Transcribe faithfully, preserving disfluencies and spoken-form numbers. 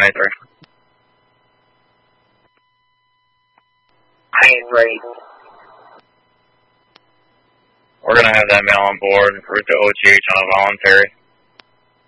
eighty-three. I ain't ready. We're going to have that male on board and route to O G H on a voluntary.